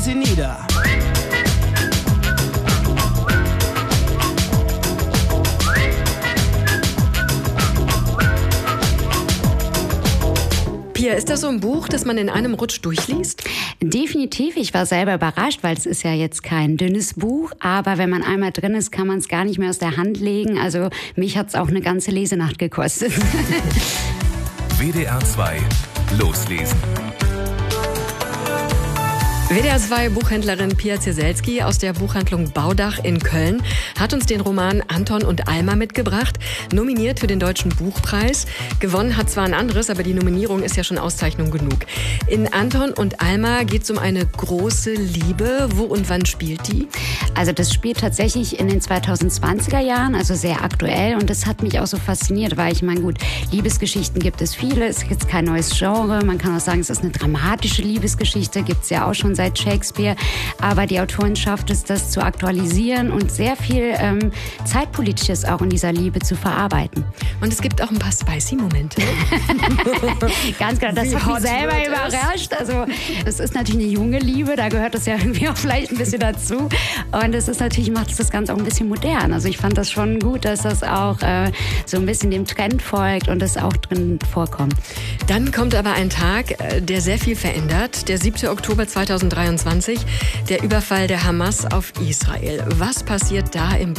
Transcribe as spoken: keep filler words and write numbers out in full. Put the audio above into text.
sie nieder. Pia, ist das so ein Buch, das man in einem Rutsch durchliest? Definitiv. Ich war selber überrascht, weil es ist ja jetzt kein dünnes Buch. Aber wenn man einmal drin ist, kann man es gar nicht mehr aus der Hand legen. Also mich hat es auch eine ganze Lesenacht gekostet. W D R zwei Loslesen. W D R zwei Buchhändlerin Pia Cieselski aus der Buchhandlung Baudach in Köln hat uns den Roman Anton und Alma mitgebracht, nominiert für den Deutschen Buchpreis. Gewonnen hat zwar ein anderes, aber die Nominierung ist ja schon Auszeichnung genug. In Anton und Alma geht es um eine große Liebe. Wo und wann spielt die? Also das spielt tatsächlich in den zweitausendzwanziger Jahren, also sehr aktuell. Und das hat mich auch so fasziniert, weil ich meine, gut, Liebesgeschichten gibt es viele. Es gibt kein neues Genre. Man kann auch sagen, es ist eine dramatische Liebesgeschichte. Gibt es ja auch schon seit Shakespeare. Aber die Autorin schafft es, das zu aktualisieren und sehr viel ähm, Zeitpolitisches auch in dieser Liebe zu verarbeiten. Und es gibt auch ein paar spicy Momente. Ganz genau, das Wie hat mich hot selber wird es? überrascht. Also es ist natürlich eine junge Liebe, da gehört das ja irgendwie auch vielleicht ein bisschen dazu. Und es ist natürlich, macht es das Ganze auch ein bisschen modern. Also ich fand das schon gut, dass das auch äh, so ein bisschen dem Trend folgt und das auch drin vorkommt. Dann kommt aber ein Tag, äh, der sehr viel verändert. Der siebte Oktober zweitausenddreiundzwanzig, der Überfall der Hamas auf Israel. Was passiert da im